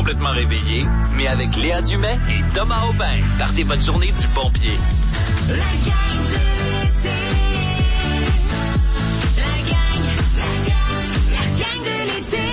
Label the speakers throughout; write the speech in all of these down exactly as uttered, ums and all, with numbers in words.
Speaker 1: complètement réveillé, mais avec Léa Dumais et Thomas Aubin. Partez votre journée du bon pied.
Speaker 2: La gang de l'été. La gang, la gang, la gang de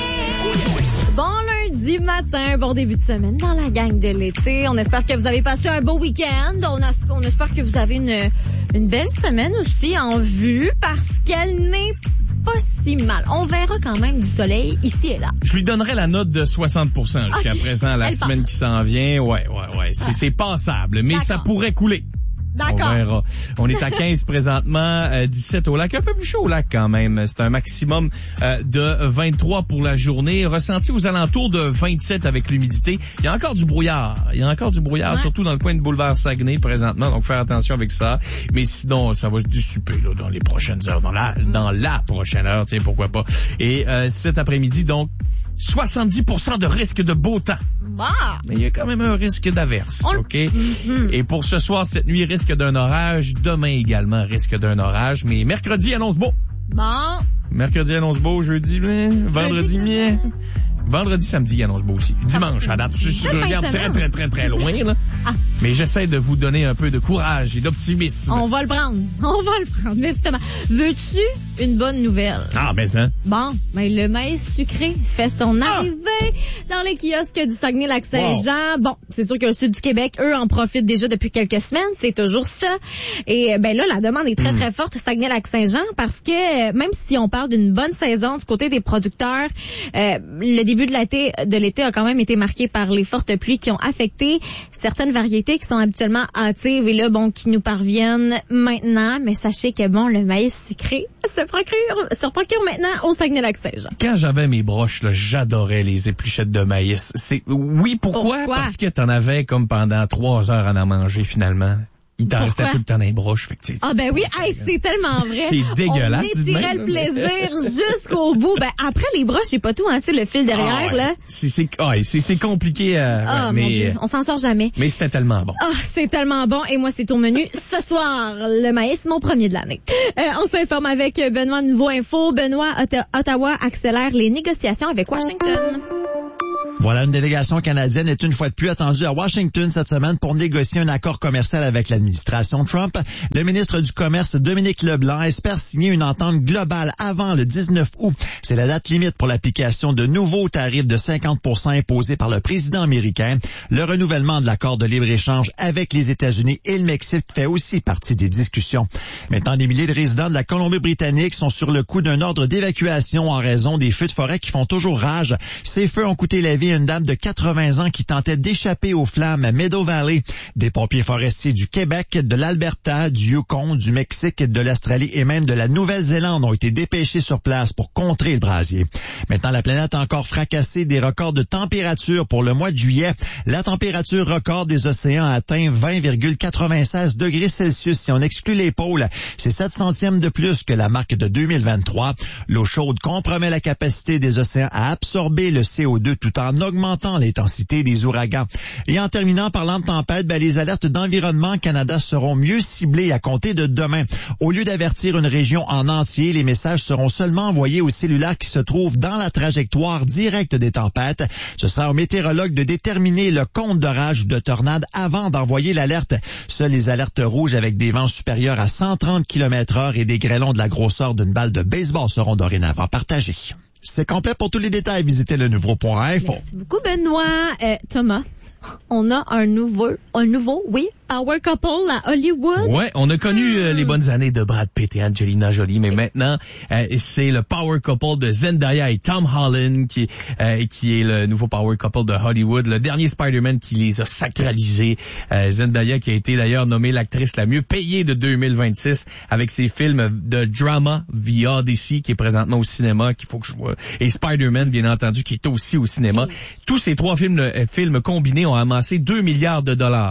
Speaker 2: l'été.
Speaker 3: Bon lundi matin, bon début de semaine dans la gang de l'été. On espère que vous avez passé un beau week-end. On, a, on espère que vous avez une, une belle semaine aussi en vue parce qu'elle n'est pas si mal. On verra quand même du soleil ici et là.
Speaker 4: Je lui donnerais la note de soixante pour cent jusqu'à
Speaker 3: okay.
Speaker 4: présent, la
Speaker 3: Elle
Speaker 4: semaine
Speaker 3: passe.
Speaker 4: qui s'en vient. Ouais, ouais, ouais. C'est,
Speaker 3: Ah.
Speaker 4: c'est passable, mais
Speaker 3: D'accord.
Speaker 4: ça pourrait couler.
Speaker 3: D'accord.
Speaker 4: On verra. On est à quinze présentement, euh, dix-sept au lac. Un peu plus chaud au lac quand même. C'est un maximum euh, de vingt-trois pour la journée. Ressenti aux alentours de vingt-sept avec l'humidité. Il y a encore du brouillard. Il y a encore du brouillard,
Speaker 3: ouais.
Speaker 4: surtout dans le coin de boulevard Saguenay présentement. Donc, faire attention avec ça. Mais sinon, ça va se dissiper là, dans les prochaines heures. Dans la, dans la prochaine heure, tiens, pourquoi pas. Et euh, cet après-midi, donc, soixante-dix pour cent de risque de beau temps.
Speaker 3: Bah.
Speaker 4: Mais il y a quand même un risque d'averse,
Speaker 3: On...
Speaker 4: OK?
Speaker 3: Mm-hmm.
Speaker 4: Et pour ce soir, cette nuit, risque d'un orage. Demain également, risque d'un orage. Mais mercredi, annonce beau.
Speaker 3: Bon.
Speaker 4: Mercredi, annonce beau. Jeudi, blin. Vendredi, mien. Vendredi, samedi, annonce beau aussi. Dimanche, à date. Je, je regarde très, très, très, très loin, là.
Speaker 3: Ah.
Speaker 4: Mais j'essaie de vous donner un peu de courage et d'optimisme.
Speaker 3: On va le prendre. On va le prendre, justement. Veux-tu une bonne nouvelle?
Speaker 4: Ah, ben, hein.
Speaker 3: Bon, ben le maïs sucré fait son
Speaker 4: Ah.
Speaker 3: arrivée dans les kiosques du Saguenay-Lac-Saint-Jean. Wow. Bon, c'est sûr que le sud du Québec, eux, en profitent déjà depuis quelques semaines. C'est toujours ça. Et ben là, la demande est très, mmh. très forte au Saguenay-Lac-Saint-Jean parce que même si on parle d'une bonne saison du côté des producteurs, euh, le début de l'été, de l'été a quand même été marqué par les fortes pluies qui ont affecté certaines variétés qui sont habituellement hâtives et là, bon, qui nous parviennent maintenant. Mais sachez que, bon, le maïs sucré se procure, se procure maintenant au Saguenay-Lac-Saint-Jean.
Speaker 4: Quand j'avais mes broches, là, j'adorais les épluchettes de maïs. C'est, oui, pourquoi?
Speaker 3: Pourquoi?
Speaker 4: Parce que t'en avais comme pendant trois heures à en manger, finalement. Il t'en restait tout le temps dans les broches. Fait que
Speaker 3: ah ben oui, hey, c'est tellement vrai.
Speaker 4: C'est dégueulasse.
Speaker 3: On étirait le plaisir jusqu'au bout. Ben après les broches, c'est pas tout, hein, tu sais, le fil derrière
Speaker 4: ah, ouais.
Speaker 3: là.
Speaker 4: C'est c'est ah, c'est, c'est compliqué. Euh,
Speaker 3: ah
Speaker 4: ouais,
Speaker 3: mon
Speaker 4: mais,
Speaker 3: Dieu, on s'en sort jamais.
Speaker 4: Mais c'était tellement bon.
Speaker 3: Ah, c'est tellement bon. Et moi, c'est au menu ce soir. Le maïs, mon premier de l'année. Euh, on s'informe avec Benoît Nouveau Info. Benoît, Ottawa accélère les négociations avec Washington.
Speaker 5: Voilà, une délégation canadienne est une fois de plus attendue à Washington cette semaine pour négocier un accord commercial avec l'administration Trump. Le ministre du Commerce, Dominique Leblanc, espère signer une entente globale avant le dix-neuf août. C'est la date limite pour l'application de nouveaux tarifs de cinquante pour cent imposés par le président américain. Le renouvellement de l'accord de libre-échange avec les États-Unis et le Mexique fait aussi partie des discussions. Maintenant, des milliers de résidents de la Colombie-Britannique sont sur le coup d'un ordre d'évacuation en raison des feux de forêt qui font toujours rage. Ces feux ont coûté la vie à une dame de quatre-vingts ans qui tentait d'échapper aux flammes à Meadow Valley. Des pompiers forestiers du Québec, de l'Alberta, du Yukon, du Mexique, de l'Australie et même de la Nouvelle-Zélande ont été dépêchés sur place pour contrer le brasier. Maintenant, la planète a encore fracassé des records de température pour le mois de juillet. La température record des océans a atteint vingt virgule quatre-vingt-seize degrés Celsius si on exclut les pôles. C'est sept centièmes de plus que la marque de deux mille vingt-trois. L'eau chaude compromet la capacité des océans à absorber le C O deux tout en augmentant l'intensité des ouragans. Et en terminant, parlant de tempête, ben, les alertes d'Environnement Canada seront mieux ciblées à compter de demain. Au lieu d'avertir une région en entier, les messages seront seulement envoyés aux cellulaires qui se trouvent dans la trajectoire directe des tempêtes. Ce sera aux météorologues de déterminer le compte d'orage ou de tornade avant d'envoyer l'alerte. Seules les alertes rouges avec des vents supérieurs à cent trente kilomètres heure et des grêlons de la grosseur d'une balle de baseball seront dorénavant partagés. C'est complet. Pour tous les détails, visitez le nouveau point info.
Speaker 3: Merci beaucoup, Benoît. Euh, Thomas, on a un nouveau, un nouveau, oui, power couple à Hollywood.
Speaker 4: Ouais, on a connu
Speaker 3: mmh.
Speaker 4: euh, les bonnes années de Brad Pitt et Angelina Jolie, mais maintenant, euh, c'est le power couple de Zendaya et Tom Holland qui, euh, qui est le nouveau power couple de Hollywood. Le dernier Spider-Man qui les a sacralisés. Euh, Zendaya qui a été d'ailleurs nommée l'actrice la mieux payée de deux mille vingt-six avec ses films de drama The Odyssey qui est présentement au cinéma, qu'il faut que je vois. Et Spider-Man, bien entendu, qui est aussi au cinéma. Mmh. Tous ces trois films, euh, films combinés ont amassé deux milliards de dollars.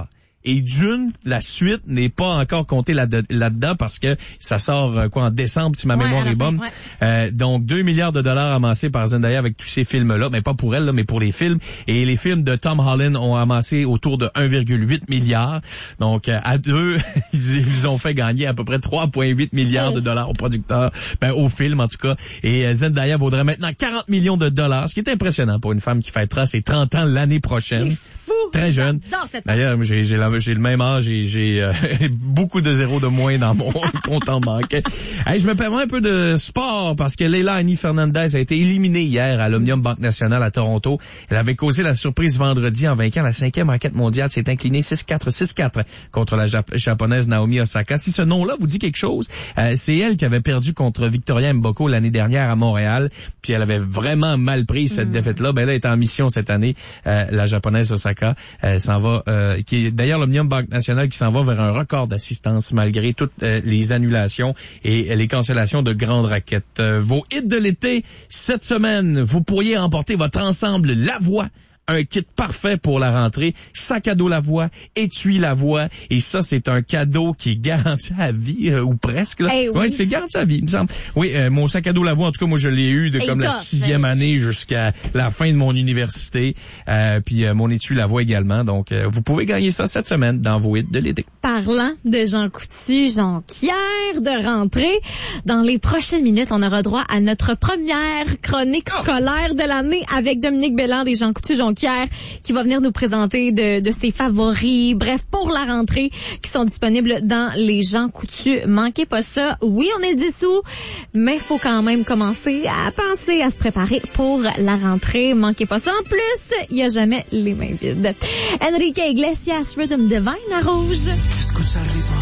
Speaker 4: Et Dune, la suite, n'est pas encore comptée là- là-dedans parce que ça sort euh, quoi en décembre, si ma
Speaker 3: Ouais,
Speaker 4: mémoire
Speaker 3: à la
Speaker 4: est
Speaker 3: fin,
Speaker 4: bonne.
Speaker 3: ouais.
Speaker 4: Euh, donc, deux milliards de dollars amassés par Zendaya avec tous ces films-là. Mais pas pour elle, là, mais pour les films. Et les films de Tom Holland ont amassé autour de un virgule huit milliard. Donc, euh, à deux, ils, ils ont fait gagner à peu près trois virgule huit milliards de dollars aux producteurs, ben, au film en tout cas. Et euh, Zendaya vaudrait maintenant quarante millions de dollars, ce qui est impressionnant pour une femme qui fêtera ses trente ans l'année prochaine.
Speaker 3: C'est fou.
Speaker 4: Très jeune.
Speaker 3: J'adore cette femme.
Speaker 4: D'ailleurs, j'ai, j'ai, la- j'ai le même âge et j'ai euh, beaucoup de zéros de moins dans mon compte en banque. Hey, je me permets un peu de sport parce que Leila Annie Fernandez a été éliminée hier à l'Omnium Banque Nationale à Toronto. Elle avait causé la surprise vendredi en vainquant la cinquième raquette mondiale. S'est inclinée six quatre, six quatre contre la Jap- japonaise Naomi Osaka. Si ce nom-là vous dit quelque chose, euh, c'est elle qui avait perdu contre Victoria Mboko l'année dernière à Montréal. Puis elle avait vraiment mal pris cette
Speaker 3: Mm.
Speaker 4: défaite-là. Ben là, elle est en mission cette année. Euh, la japonaise Osaka euh, s'en va, euh, qui est d'ailleurs l'Omnium Banque Nationale qui s'en va vers un record d'assistance malgré toutes euh, les annulations et euh, les cancellations de grandes raquettes. Euh, vos hits de l'été cette semaine, vous pourriez emporter votre ensemble La Voix. Un kit parfait pour la rentrée, sac à dos La Voix, étui La Voix, et ça, c'est un cadeau qui est garanti à vie, euh, ou presque. Là.
Speaker 3: Eh oui.
Speaker 4: Ouais, c'est garanti à vie, il me semble. Oui, euh, mon sac à dos La Voix, en tout cas, moi, je l'ai eu de
Speaker 3: Et
Speaker 4: comme la
Speaker 3: top,
Speaker 4: sixième
Speaker 3: hein.
Speaker 4: année jusqu'à la fin de mon université, euh, puis euh, mon étui La Voix également. Donc, euh, vous pouvez gagner ça cette semaine dans vos hits de l'été.
Speaker 3: Parlant de Jean Coutu, Jean Pierre de rentrée, dans les prochaines minutes, on aura droit à notre première chronique scolaire de l'année avec Dominique Belland et Jean Coutu, Jean Pierre, qui va venir nous présenter de, de ses favoris, bref, pour la rentrée, qui sont disponibles dans les Jean Coutu. Manquez pas ça. Oui, on est le dix août, mais faut quand même commencer à penser, à se préparer pour la rentrée. Manquez pas ça. En plus, il y a jamais les mains vides. Enrique Iglesias, Rhythm Divine à Rouge.
Speaker 6: Escucha el ritmo.